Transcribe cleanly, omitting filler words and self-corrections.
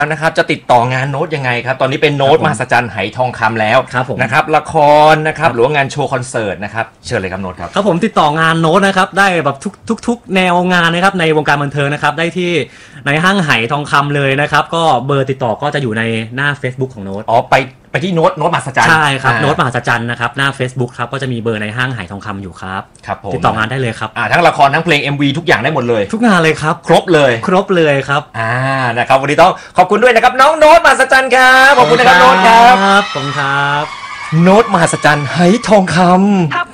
นะครับจะติดต่องานโน้ตยังไงครับตอนนี้เป็นโน้ตมหัศจรรย์ไหทองคำแล้วนะครับละครนะครับหรือว่างานโชว์คอนเสิร์ตนะครับเชิญเลยครับโน้ตครับครับผมติดต่องานโน้ตนะครับได้แบบทุกแนวงานนะครับในวงการบันเทิงนะครับได้ที่ในห้างไหทองคำเลยนะครับก็เบอร์ติดต่อก็จะอยู่ในหน้า Facebook ของโน้ตไปที่โน้ตมหัศจรรย์ใช่ครับโน้ตมหัศจรรย์นะครับหน้า Facebook ครับก็จะมีเบอร์ในห้างไหทองคำอยู่ครับครับผมติดต่องานได้เลยครับทั้งละครทั้งเพลง MV ทุกอย่างได้หมดเลยทุกงานเลยครับครบเลยครับนะครับวันนี้ต้องขอบคุณด้วยนะครับน้องโน้ตมหัศจรรย์ครับขอบคุณนะครับโน้ตครับขอบคุณครับโน้ตมหัศจรรย์ไหทองคำ